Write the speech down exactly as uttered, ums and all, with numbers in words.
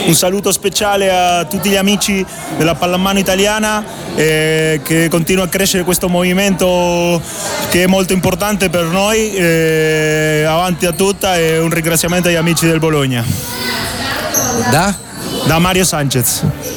Un saluto speciale a tutti gli amici della pallamano italiana, eh, che continua a crescere questo movimento che è molto importante per noi, eh, avanti a tutta, e un ringraziamento agli amici del Bologna. Da? Da Mario Sanchez.